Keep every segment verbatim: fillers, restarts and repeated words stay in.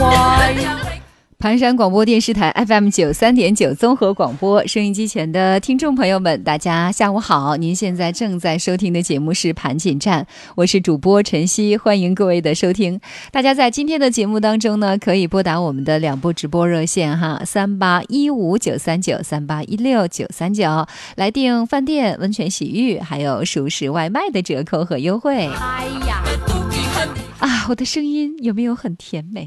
快。 盘山广播电视台 F M 九三点九综合广播，收音机前的听众朋友们，大家下午好！您现在正在收听的节目是盘锦站，我是主播晨曦，欢迎各位的收听。大家在今天的节目当中呢，可以拨打我们的两部直播热线哈，三八一五九三九、三八一六九三九，来订饭店、温泉洗浴，还有熟食外卖的折扣和优惠。哎呀，啊，我的声音有没有很甜美？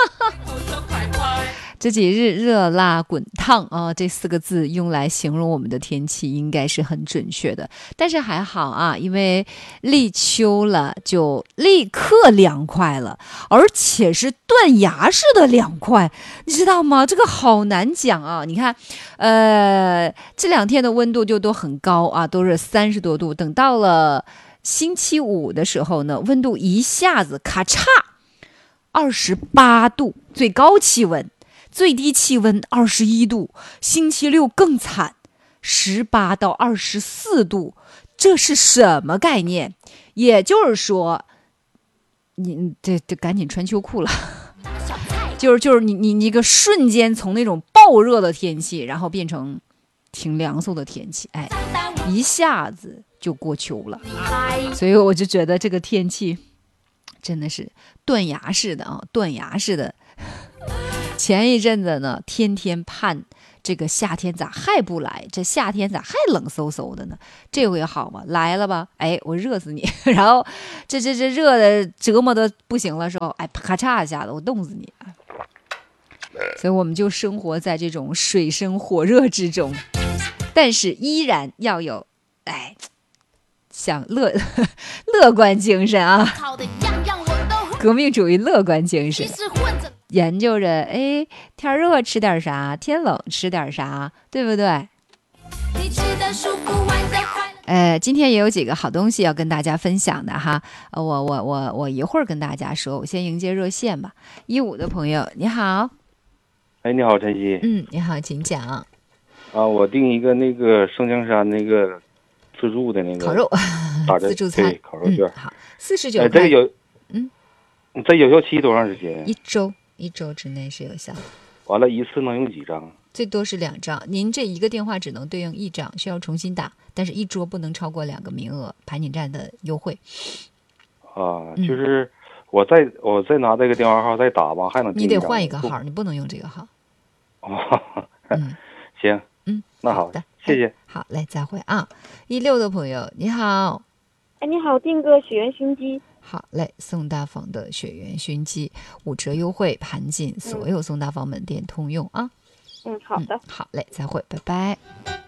这几日热辣滚烫啊，这四个字用来形容我们的天气应该是很准确的。但是还好啊，因为立秋了，就立刻凉快了，而且是断崖式的凉快，你知道吗？这个好难讲啊。你看，呃，这两天的温度就都很高啊，都是三十多度。等到了星期五的时候呢，温度一下子咔嚓二十八度，最高气温。最低气温二十一度，星期六更惨，十八到二十四度，这是什么概念？也就是说，你这这赶紧穿秋裤了，就是就是你你你个瞬间从那种暴热的天气，然后变成挺凉飕的天气，哎，一下子就过秋了，所以我就觉得这个天气真的是断崖式的啊，断崖式的。前一阵子呢，天天盼这个夏天咋还不来？这夏天咋还冷飕飕的呢？这回好吗？来了吧？哎，我热死你！然后这这这热的折磨的不行了时候，哎，咔嚓一下子我冻死你！所以我们就生活在这种水深火热之中，但是依然要有哎，想乐乐观精神啊，革命主义乐观精神。研究着，哎，天热吃点啥，天冷吃点啥，对不对？呃，今天也有几个好东西要跟大家分享的哈。呃、我我我我一会儿跟大家说，我先迎接热线吧。一五的朋友，你好。 哎，你好，晨曦。 嗯，你好，请讲。 啊，我订一个那个圣江山那个自助的那个烤肉， 打着自助餐， 对，烤肉券。 嗯、好，四十九。 哎，这个有， 嗯， 这有效期多长时间？ 一周。一周之内是有效的。 完了，一次能用几张？ 最多是两张。您这一个电话只能对应一张，需要重新打。但是一桌不能超过两个名额，盘锦站的优惠。 啊，就是我再、嗯、我再拿这个电话号再打吧，还能你得换一个号，你不能用这个号。 哦， 嗯， 行， 嗯， 那好的，谢谢。 好嘞，再会啊！一六的朋友，你好。 哎，你好，订个雪原熏鸡。 好嘞，宋大房的雪原熏鸡五折优惠，盘锦所有宋大房门店通用啊。 嗯，好的、 嗯，好嘞，再会，拜拜。